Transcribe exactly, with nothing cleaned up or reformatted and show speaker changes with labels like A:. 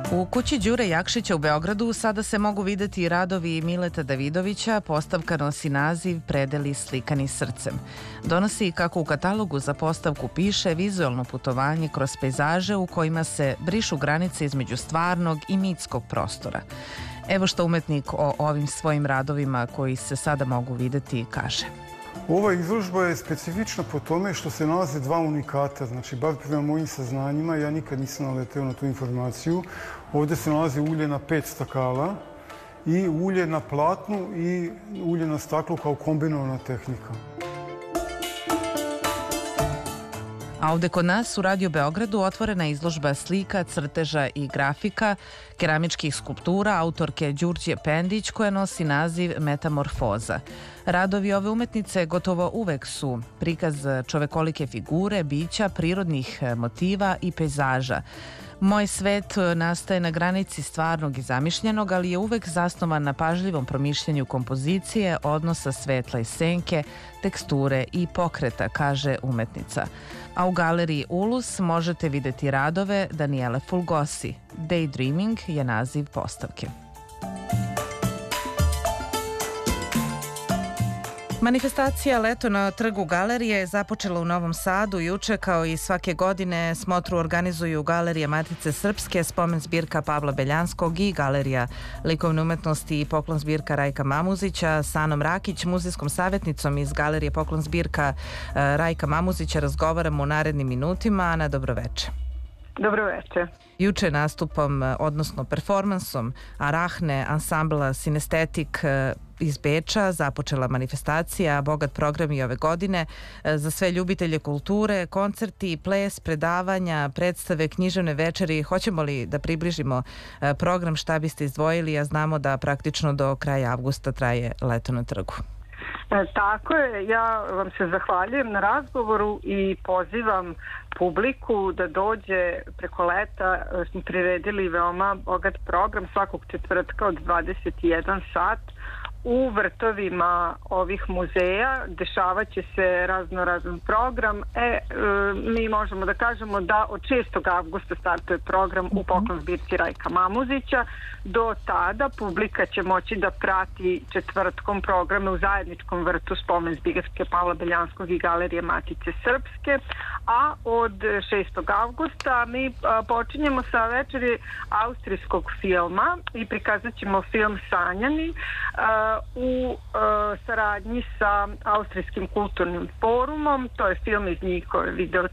A: U kući Đure Jakšića u Beogradu sada se mogu videti i radovi Mileta Davidovića. Postavka nosi naziv Predeli slikani srcem. Donosi, kako u katalogu za postavku piše, vizualno putovanje kroz pejzaže u kojima se brišu granice između stvarnog i mitskog prostora. Evo što umetnik o ovim svojim radovima koji se sada mogu videti kaže.
B: Ova izložba je specifična po tome što se nalaze dva unikata. Znači, bar prema mojim saznanjima, ja nikad nisam naleteo na tu informaciju. Ovdje se nalazi ulje na pet stakala i ulje na platnu i ulje na staklu kao kombinovana tehnika.
A: A ovde kod nas u Radio Beogradu otvorena je izložba slika, crteža i grafika, keramičkih skulptura autorke Đurđe Pendić koja nosi naziv Metamorfoza. Radovi ove umetnice gotovo uvek su prikaz čovekolike figure, bića, prirodnih motiva i pejzaža. Moj svet nastaje na granici stvarnog i zamišljenog, ali je uvek zasnovan na pažljivom promišljanju kompozicije, odnosa svetla i senke, teksture i pokreta, kaže umetnica. A u galeriji Ulus možete videti radove Danijele Fulgosi. Daydreaming je naziv postavke. Manifestacija Leto na trgu galerije je započela u Novom Sadu juče. Kao i svake godine smotru organizuju Galerija Matice Srpske, spomen zbirka Pavla Beljanskog i Galerija likovne umetnosti i poklon zbirka Rajka Mamuzića. Sa Anom Rakić, muzejskom savjetnicom iz Galerije poklon zbirka Rajka Mamuzića, razgovaramo u narednim minutima. Ana, dobroveče.
C: Dobroveče.
A: Juče nastupom, odnosno performansom Arahne ansambla Sinestetik iz Beča započela manifestacija, bogat program i ove godine za sve ljubitelje kulture, koncerti, ples, predavanja, predstave, književne večeri. Hoćemo li da približimo program, šta biste izdvojili, a znamo da praktično do kraja avgusta traje Leto na trgu?
C: E, tako je, ja vam se zahvaljujem na razgovoru i pozivam publiku da dođe preko leta. Smo priredili veoma bogat program svakog četvrtka od dvadeset jedan sat u vrtovima ovih muzeja. Dešavat će se razno razan program. E, e, mi možemo da kažemo da od šestog avgusta startuje program u poklon zbirci Rajka Mamuzića. Do tada publika će moći da prati četvrtkom programe u zajedničkom vrtu spomen zbirke Pavla Beljanskog i Galerije Matice Srpske. A od šestog avgusta mi a, počinjemo sa večeri austrijskog filma i prikazat ćemo film Sanjani a, u a, saradnji sa Austrijskim kulturnim forumom. To je film iz njihove video